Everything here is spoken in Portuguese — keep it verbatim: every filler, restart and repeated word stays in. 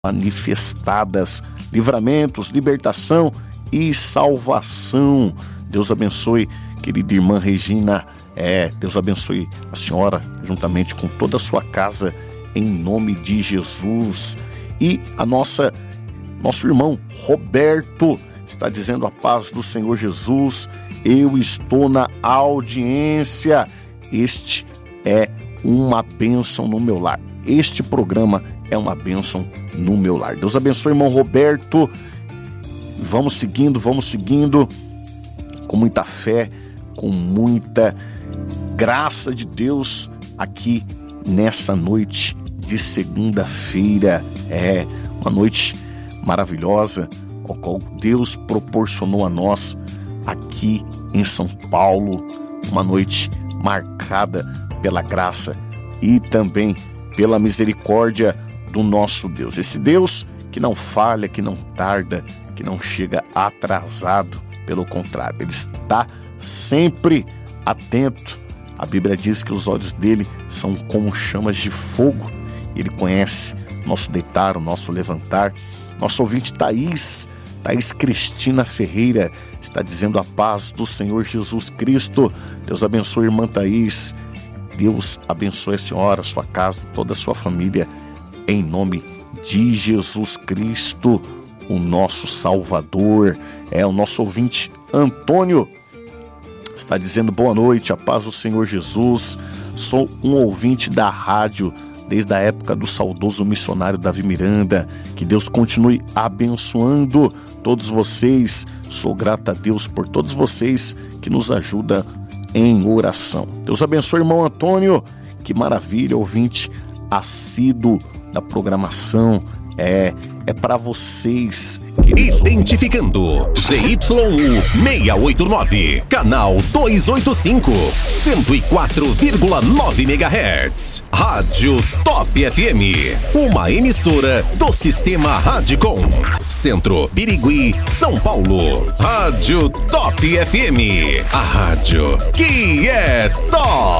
manifestadas, livramentos, libertação e salvação. Deus abençoe, querida irmã Regina. É, Deus abençoe a senhora juntamente com toda a sua casa, em nome de Jesus. E a nossa nosso irmão Roberto está dizendo: a paz do Senhor Jesus, eu estou na audiência. Este é uma bênção no meu lar. Este programa é uma bênção no meu lar. Deus abençoe, irmão Roberto. Vamos seguindo, vamos seguindo com muita fé, com muita graça de Deus aqui nessa noite de segunda-feira. É uma noite maravilhosa, ao qual Deus proporcionou a nós aqui em São Paulo, uma noite marcada pela graça e também pela misericórdia do nosso Deus. Esse Deus que não falha, que não tarda, que não chega atrasado, pelo contrário, Ele está sempre atento. A Bíblia diz que os olhos dele são como chamas de fogo. Ele conhece o nosso deitar, o nosso levantar. Nosso ouvinte Thaís, Thaís Cristina Ferreira, está dizendo: a paz do Senhor Jesus Cristo. Deus abençoe, irmã Thaís. Deus abençoe a senhora, a sua casa, toda a sua família, em nome de Jesus Cristo, o nosso Salvador. É o nosso ouvinte Antônio, está dizendo: boa noite, a paz do Senhor Jesus. Sou um ouvinte da rádio desde a época do saudoso missionário Davi Miranda. Que Deus continue abençoando todos vocês. Sou grata a Deus por todos vocês que nos ajudam em oração. Deus abençoe, irmão Antônio. Que maravilha, ouvinte assíduo da programação. É, é para vocês. Identificando Z Y U seiscentos e oitenta e nove, canal duzentos e oitenta e cinco, cento e quatro vírgula nove megahertz. Rádio Top F M, uma emissora do Sistema Radicom. Centro, Birigui, São Paulo. Rádio Top F M, a rádio que é top.